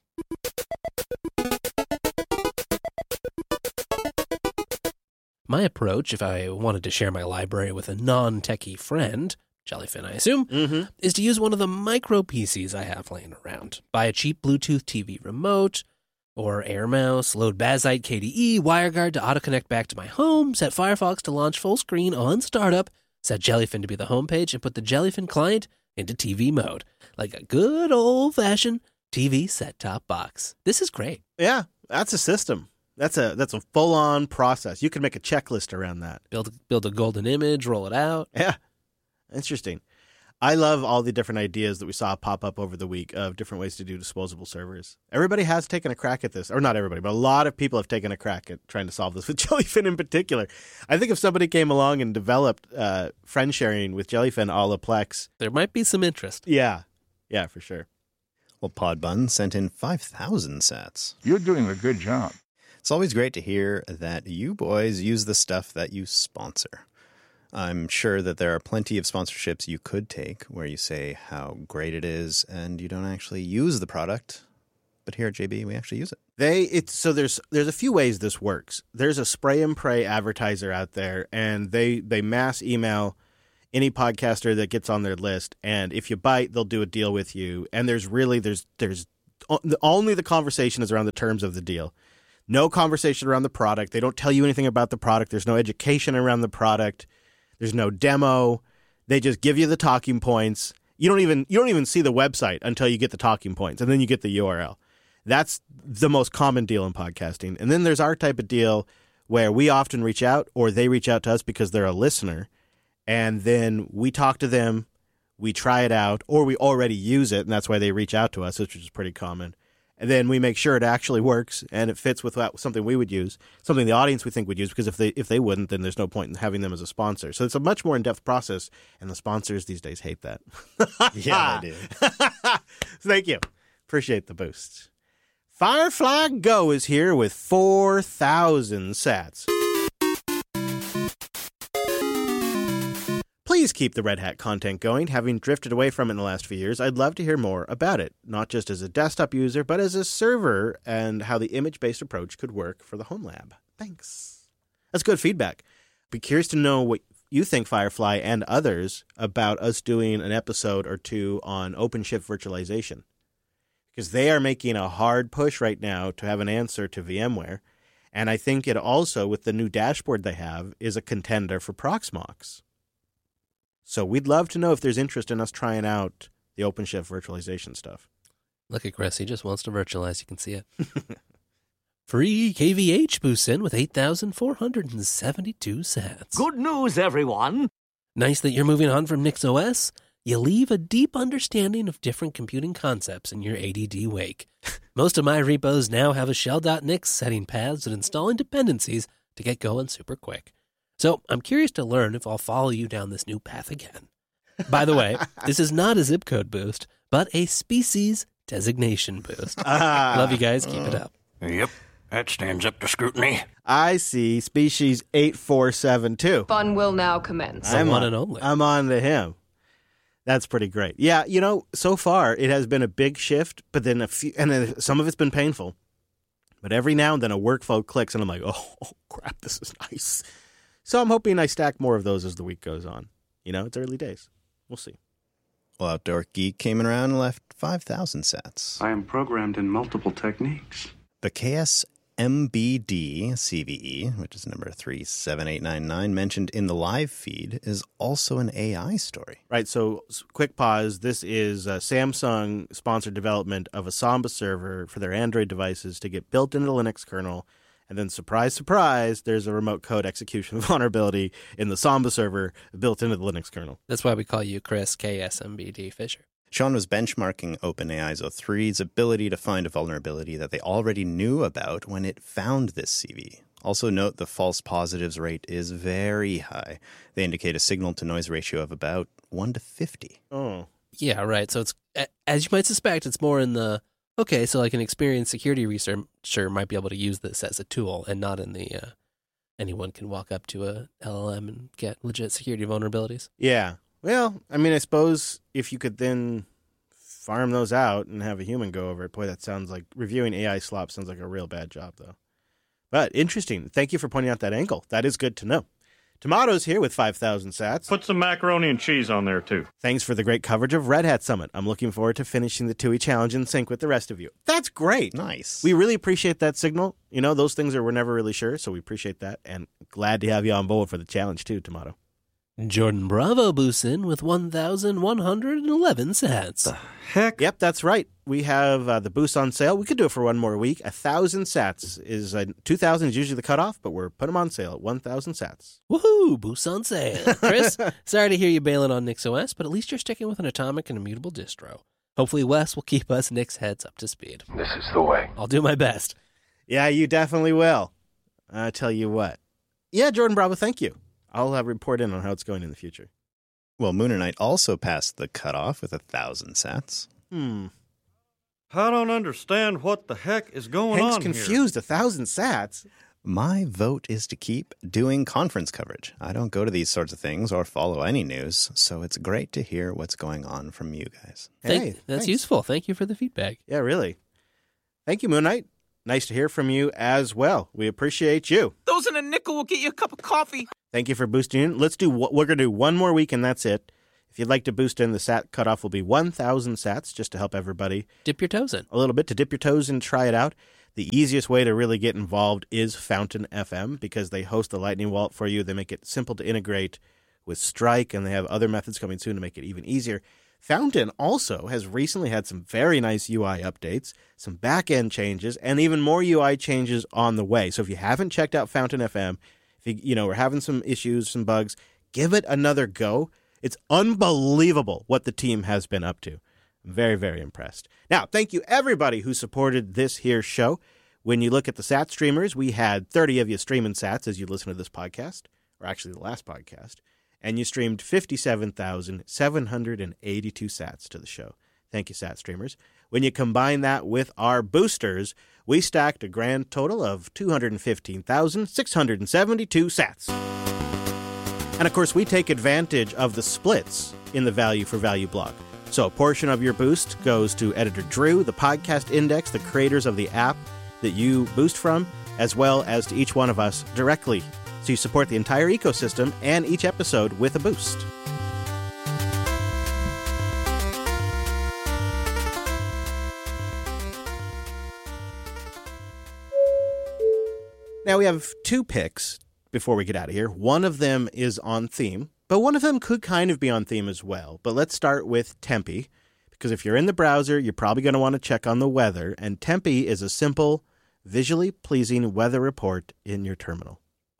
My approach, if I wanted to share my library with a non-techie friend, Jellyfin I assume, Mm-hmm. is to use one of the micro P Cs I have laying around. Buy a cheap Bluetooth T V remote, or Air Mouse, load Bazite K D E, WireGuard to auto-connect back to my home, set Firefox to launch full screen on startup, set Jellyfin to be the homepage, and put the Jellyfin client into T V mode. Like a good old-fashioned T V set-top box. This is great. Yeah, that's a system. That's a that's a full-on process. You can make a checklist around that. Build, build a golden image, roll it out. Yeah, interesting. I love all the different ideas that we saw pop up over the week of different ways to do disposable servers. Everybody has taken a crack at this, or not everybody, but a lot of people have taken a crack at trying to solve this with Jellyfin in particular. I think if somebody came along and developed uh, friend sharing with Jellyfin a la Plex, There might be some interest. yeah, yeah, for sure. Well, Podbun sent in five thousand sats. You're doing a good job. It's always great to hear that you boys use the stuff that you sponsor. I'm sure that there are plenty of sponsorships you could take where you say how great it is and you don't actually use the product. But here at J B, we actually use it. They it's so there's there's a few ways this works. There's a spray and pray advertiser out there, and they they mass email any podcaster that gets on their list, and if you bite, they'll do a deal with you. And there's really there's there's only the conversation is around the terms of the deal. No conversation around the product. They don't tell you anything about the product. There's no education around the product. There's no demo. They just give you the talking points. You don't even you don't even see the website until you get the talking points, and then you get the U R L. That's the most common deal in podcasting. And then there's our type of deal where we often reach out, or they reach out to us because they're a listener, and then we talk to them, we try it out, or we already use it, and that's why they reach out to us, which is pretty common. And then we make sure it actually works and it fits with something we would use, something the audience we think would use, because if they if they wouldn't, then there's no point in having them as a sponsor. So it's a much more in-depth process, and the sponsors these days hate that. Yeah, they do. Thank you. Appreciate the boost. Firefly Go is here with four thousand sats. Please keep the Red Hat content going. Having drifted away from it in the last few years, I'd love to hear more about it, not just as a desktop user, but as a server, and how the image-based approach could work for the home lab. Thanks. That's good feedback. Be curious to know what you think, Firefly and others, about us doing an episode or two on OpenShift virtualization, because they are making a hard push right now to have an answer to VMware. And I think it also, with the new dashboard they have, is a contender for Proxmox. So we'd love to know if there's interest in us trying out the OpenShift virtualization stuff. Look at Chris. He just wants to virtualize. You can see it. Free K V H boosts in with eight thousand four hundred seventy-two sats. Good news, everyone. Nice that you're moving on from NixOS. You leave a deep understanding of different computing concepts in your A D D wake. Most of my repos now have a shell.nix setting paths and installing dependencies to get going super quick. So I'm curious to learn if I'll follow you down this new path again. By the way, this is not a zip code boost, but a species designation boost. Ah. Love you guys. Keep it up. Yep, that stands up to scrutiny. I see species eight four seven two. Fun will now commence. The I'm one on, and only. I'm on to him. That's pretty great. Yeah, you know, so far it has been a big shift, but then a few, and then some of it's been painful. But every now and then a workflow clicks, and I'm like, oh, oh crap, this is nice. So I'm hoping I stack more of those as the week goes on. You know, it's early days. We'll see. Well, Outdoor Geek came in around and left five thousand sats. I am programmed in multiple techniques. The K S M B D C V E, which is number three seven eight nine nine, mentioned in the live feed, is also an A I story. Right, so quick pause. This is a Samsung-sponsored development of a Samba server for their Android devices to get built into the Linux kernel. And then, surprise, surprise, there's a remote code execution vulnerability in the Samba server built into the Linux kernel. That's why we call you Chris K S M B D Fisher. Sean was benchmarking OpenAI's O three's ability to find a vulnerability that they already knew about when it found this C V. Also note the false positives rate is very high. They indicate a signal-to-noise ratio of about one to fifty. Oh. Yeah, right. So it's, as you might suspect, it's more in the, okay, so like an experienced security researcher might be able to use this as a tool and not in the, uh, anyone can walk up to a L L M and get legit security vulnerabilities. Yeah. Well, I mean, I suppose if you could then farm those out and have a human go over it, boy, that sounds like reviewing A I slop sounds like a real bad job, though. But interesting. Thank you for pointing out that angle. That is good to know. Tomato's here with five thousand sats. Put some macaroni and cheese on there, too. Thanks for the great coverage of Red Hat Summit. I'm looking forward to finishing the T U I challenge in sync with the rest of you. That's great. Nice. We really appreciate that signal. You know, those things are we're never really sure, so we appreciate that. And glad to have you on board for the challenge, too, Tomato. Jordan Bravo boosts in with one thousand one hundred eleven sats. The heck? Yep, that's right. We have uh, the boost on sale. We could do it for one more week. A thousand sats is uh, two thousand is usually the cutoff, but we're putting them on sale at one thousand sats. Woohoo! Boost on sale. Chris, sorry to hear you bailing on NixOS, but at least you're sticking with an atomic and immutable distro. Hopefully Wes will keep us Nix heads up to speed. This is the way. I'll do my best. Yeah, you definitely will. I tell you what. Yeah, Jordan Bravo, thank you. I'll uh, report in on how it's going in the future. Well, Mooner Knight also passed the cutoff with a thousand sats. Hmm. I don't understand what the heck is going Hank's on confused. here. A thousand sats. My vote is to keep doing conference coverage. I don't go to these sorts of things or follow any news, so it's great to hear what's going on from you guys. Thank, Hey, that's thanks. useful. Thank you for the feedback. Yeah, really. Thank you, Moon Knight. Nice to hear from you as well. We appreciate you. Those in a nickel will get you a cup of coffee. Thank you for boosting in. Let's do what we're going to do one more week, and that's it. If you'd like to boost in, the sat cutoff will be one thousand sats, just to help everybody Dip your toes in. a little bit, to dip your toes and try it out. The easiest way to really get involved is Fountain F M, because they host the Lightning Wallet for you. They make it simple to integrate with Strike, and they have other methods coming soon to make it even easier. Fountain also has recently had some very nice U I updates, some back-end changes, and even more U I changes on the way. So if you haven't checked out Fountain F M, if you, you know, we're having some issues, some bugs, give it another go. It's unbelievable what the team has been up to. I'm very, very impressed. Now, thank you everybody who supported this here show. When you look at the Sat streamers, we had thirty of you streaming Sats as you listen to this podcast, or actually the last podcast, and you streamed fifty-seven thousand seven hundred eighty-two Sats to the show. Thank you, Sat streamers. When you combine that with our boosters, we stacked a grand total of two hundred fifteen thousand six hundred seventy-two Sats. And of course, we take advantage of the splits in the Value for Value blog. So a portion of your boost goes to Editor Drew, the Podcast Index, the creators of the app that you boost from, as well as to each one of us directly. So you support the entire ecosystem and each episode with a boost. Now we have two picks before we get out of here. One of them is on theme, but one of them could kind of be on theme as well. But let's start with Tempe, because if you're in the browser, you're probably going to want to check on the weather, and Tempe is a simple, visually pleasing weather report in your terminal.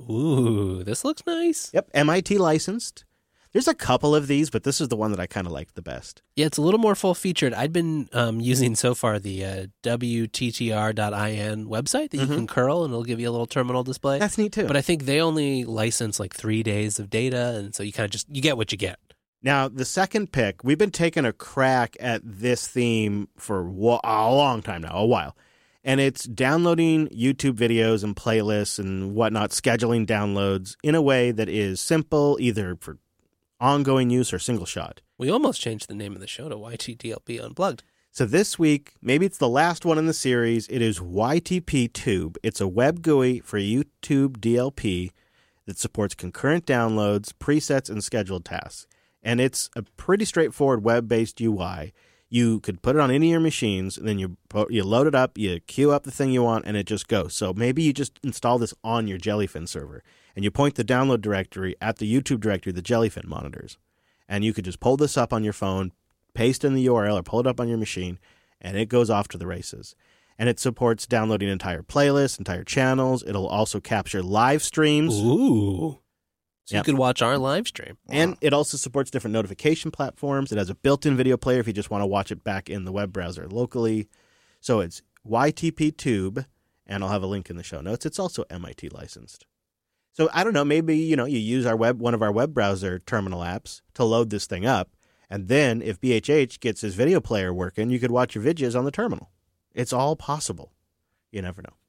Ooh, this looks nice. Yep, M I T licensed. There's a couple of these, but this is the one that I kind of liked the best. Yeah, it's a little more full-featured. I'd been um, using so far the uh, W T T R dot I N website that you Mhm. can curl, and it'll give you a little terminal display. That's neat, too. But I think they only license like three days of data, and so you kind of just, you get what you get. Now, the second pick, we've been taking a crack at this theme for wa- a long time now, a while. And it's downloading YouTube videos and playlists and whatnot, scheduling downloads in a way that is simple, either for ongoing use or single shot. We almost changed the name of the show to Y T D L P Unplugged. So this week, maybe it's the last one in the series, it is Y T P Tube. It's a web G U I for YouTube D L P that supports concurrent downloads, presets, and scheduled tasks. And it's a pretty straightforward web-based U I. You could put it on any of your machines, and then you you load it up, you queue up the thing you want, and it just goes. So maybe you just install this on your Jellyfin server, and you point the download directory at the YouTube directory the Jellyfin monitors. And you could just pull this up on your phone, paste in the U R L, or pull it up on your machine, and it goes off to the races. And it supports downloading entire playlists, entire channels. It'll also capture live streams. Ooh. So Yep. you could watch our live stream. And it also supports different notification platforms. It has a built-in video player if you just want to watch it back in the web browser locally. So it's Y T P Tube, and I'll have a link in the show notes. It's also M I T licensed. So I don't know, maybe, you know, you use our web one of our web browser terminal apps to load this thing up, and then if B H H gets his video player working, you could watch your videos on the terminal. It's all possible. You never know.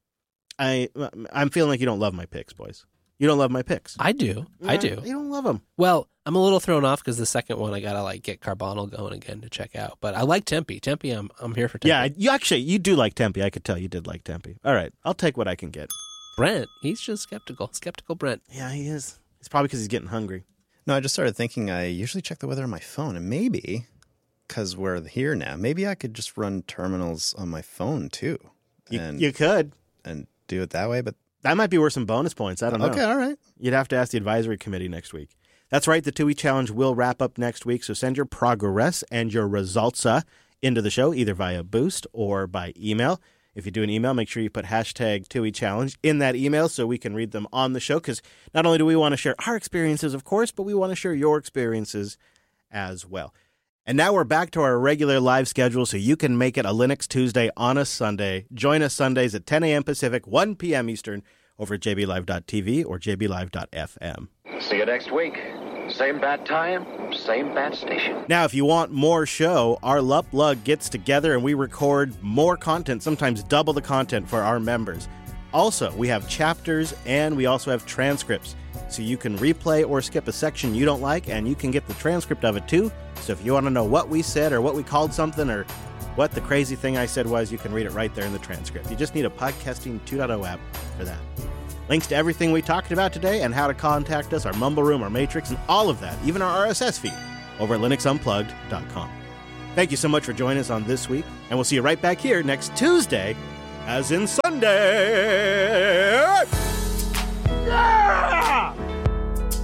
I I'm feeling like you don't love my picks, boys. You don't love my picks. I do. I do. You don't love them. Well, I'm a little thrown off because the second one I gotta like get Carbonal going again to check out. But I like Tempe. Tempe, I'm I'm here for Tempe. Yeah, you actually you do like Tempe. I could tell you did like Tempe. All right, I'll take what I can get. Brent, he's just skeptical. Skeptical Brent. Yeah, he is. It's probably because he's getting hungry. No, I just started thinking I usually check the weather on my phone, and maybe, because we're here now, maybe I could just run terminals on my phone too. You, and, you could. And do it that way, but... That might be worth some bonus points. I don't know. Okay, all right. You'd have to ask the advisory committee next week. That's right, the Tui Challenge will wrap up next week, so send your progress and your results uh, into the show, either via Boost or by email. If you do an email, make sure you put hashtag Tui Challenge in that email so we can read them on the show, because not only do we want to share our experiences, of course, but we want to share your experiences as well. And now we're back to our regular live schedule, so you can make it a Linux Tuesday on a Sunday. Join us Sundays at ten a.m. Pacific, one p.m. Eastern, over at j b live dot t v or j b live dot f m. See you next week. Same bad time, same bad station. Now, if you want more show, our L U P Lug gets together and we record more content, sometimes double the content for our members. Also, we have chapters and we also have transcripts. So you can replay or skip a section you don't like, and you can get the transcript of it too. So if you want to know what we said or what we called something or what the crazy thing I said was, you can read it right there in the transcript. You just need a Podcasting two point oh app for that. Links to everything we talked about today and how to contact us, our Mumble Room, our Matrix, and all of that, even our R S S feed, over at linux unplugged dot com. Thank you so much for joining us on This Week, and we'll see you right back here next Tuesday, as in Sunday.